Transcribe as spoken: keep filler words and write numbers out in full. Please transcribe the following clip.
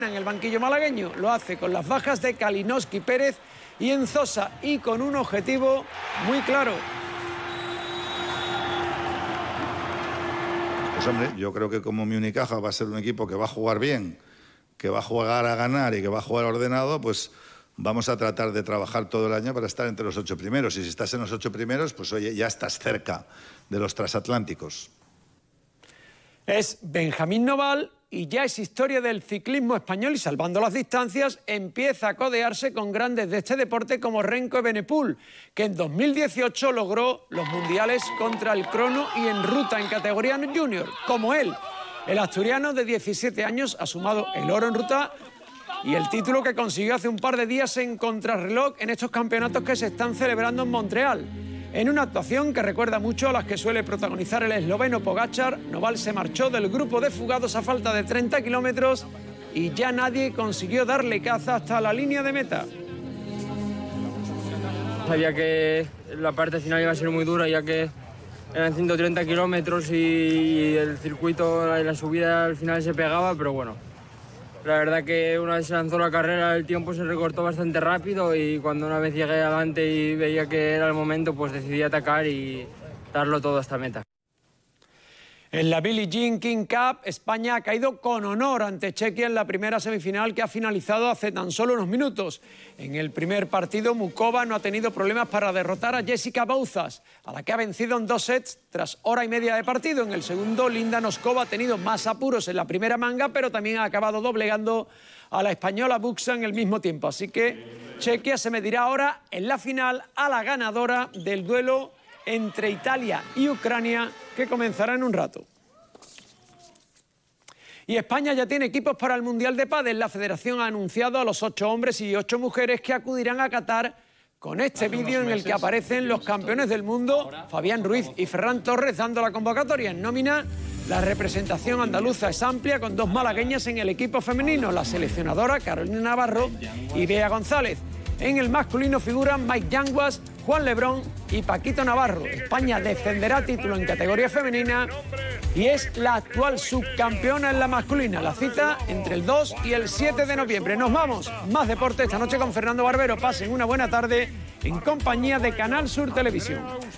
En el banquillo malagueño lo hace con las bajas de Kalinowski, Pérez y Enzosa, y con un objetivo muy claro. Pues hombre, yo creo que como mi Unicaja va a ser un equipo que va a jugar bien, que va a jugar a ganar y que va a jugar ordenado, pues vamos a tratar de trabajar todo el año para estar entre los ocho primeros. Y si estás en los ocho primeros, pues oye, ya estás cerca de los transatlánticos. Es Benjamín Noval y ya es historia del ciclismo español y, salvando las distancias, empieza a codearse con grandes de este deporte como Renko Evenepoel, que en dos mil dieciocho logró los mundiales contra el crono y en ruta en categoría junior. Como él, el asturiano de diecisiete años ha sumado el oro en ruta y el título que consiguió hace un par de días en contrarreloj en estos campeonatos que se están celebrando en Montreal. En una actuación que recuerda mucho a las que suele protagonizar el esloveno Pogačar, Noval se marchó del grupo de fugados a falta de treinta kilómetros y ya nadie consiguió darle caza hasta la línea de meta. Sabía que la parte final iba a ser muy dura, ya que eran ciento treinta kilómetros y el circuito, la subida al final se pegaba, pero bueno. La verdad que una vez se lanzó la carrera el tiempo se recortó bastante rápido y cuando una vez llegué adelante y veía que era el momento, pues decidí atacar y darlo todo hasta meta. En la Billie Jean King Cup, España ha caído con honor ante Chequia en la primera semifinal que ha finalizado hace tan solo unos minutos. En el primer partido, Mukova no ha tenido problemas para derrotar a Jessica Bouzas, a la que ha vencido en dos sets tras hora y media de partido. En el segundo, Linda Noskova ha tenido más apuros en la primera manga, pero también ha acabado doblegando a la española Buxa en el mismo tiempo. Así que Chequia se medirá ahora en la final a la ganadora del duelo entre Italia y Ucrania, que comenzará en un rato. Y España ya tiene equipos para el Mundial de Pádel. La federación ha anunciado a los ocho hombres y ocho mujeres que acudirán a Qatar con este vídeo en el que aparecen los campeones del mundo, Fabián Ruiz y Ferran Torres, dando la convocatoria. En nómina, la representación andaluza es amplia, con dos malagueñas en el equipo femenino, la seleccionadora Carolina Navarro y Bea González. En el masculino figuran Mike Yanguas, Juan Lebrón y Paquito Navarro. España defenderá título en categoría femenina y es la actual subcampeona en la masculina. La cita entre el dos y el siete de noviembre. Nos vamos. Más deporte esta noche con Fernando Barbero. Pasen una buena tarde en compañía de Canal Sur Televisión.